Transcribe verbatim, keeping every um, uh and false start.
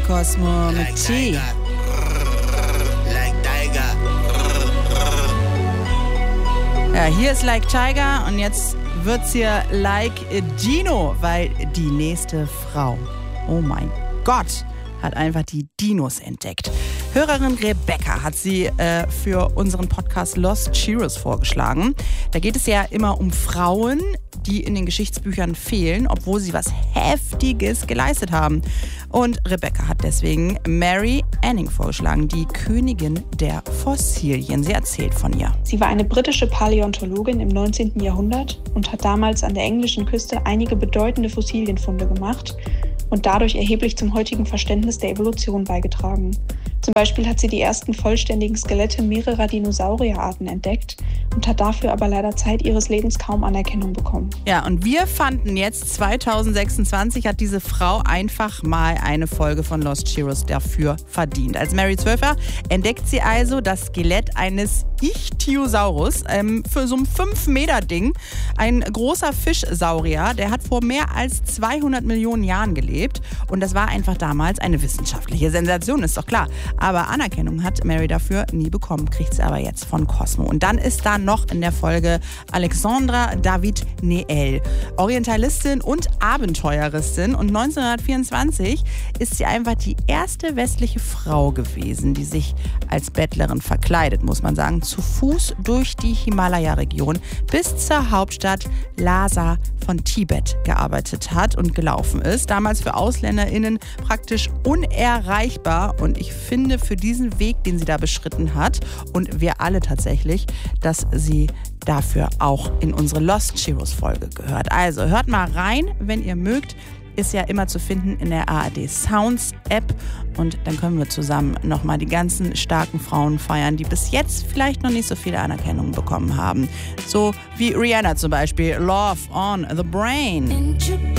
Cosmo mit T. Ja, hier ist Like Tiger und jetzt wird's hier Like Dino, weil die nächste Frau, oh mein Gott, hat einfach die Dinos entdeckt. Hörerin Rebecca hat sie äh, für unseren Podcast Lost Cheerios vorgeschlagen. Da geht es ja immer um Frauen, die in den Geschichtsbüchern fehlen, obwohl sie was Heftiges geleistet haben. Und Rebecca hat deswegen Mary Anning vorgeschlagen, die Königin der Fossilien. Sie erzählt von ihr. Sie war eine britische Paläontologin im neunzehnten Jahrhundert und hat damals an der englischen Küste einige bedeutende Fossilienfunde gemacht und dadurch erheblich zum heutigen Verständnis der Evolution beigetragen. Zum Beispiel hat sie die ersten vollständigen Skelette mehrerer Dinosaurierarten entdeckt und hat dafür aber leider Zeit ihres Lebens kaum Anerkennung bekommen. Ja, und wir fanden jetzt, zweitausendsechsundzwanzig hat diese Frau einfach mal eine Folge von Lost Cheerios dafür verdient. Als Mary zwölf war, entdeckt sie also das Skelett eines Ichthyosaurus ähm, für so ein fünf Meter Ding. Ein großer Fischsaurier, der hat vor mehr als zweihundert Millionen Jahren gelebt. Und das war einfach damals eine wissenschaftliche Sensation, ist doch klar. Aber Anerkennung hat Mary dafür nie bekommen, kriegt sie aber jetzt von Cosmo. Und dann ist da noch in der Folge Alexandra David Neel, Orientalistin und Abenteueristin. Und neunzehnhundertvierundzwanzig ist sie einfach die erste westliche Frau gewesen, die sich als Bettlerin verkleidet, muss man sagen, zu Fuß durch die Himalaya-Region bis zur Hauptstadt Lhasa von Tibet gearbeitet hat und gelaufen ist. Damals für AusländerInnen praktisch unerreichbar. Und ich finde für diesen Weg, den sie da beschritten hat, und wir alle tatsächlich, dass sie dafür auch in unsere Lost Cheerios Folge gehört. Also hört mal rein, wenn ihr mögt. Ist ja immer zu finden in der A R D Sounds App. Und dann können wir zusammen nochmal die ganzen starken Frauen feiern, die bis jetzt vielleicht noch nicht so viele Anerkennung bekommen haben. So wie Rihanna zum Beispiel, Love on the Brain.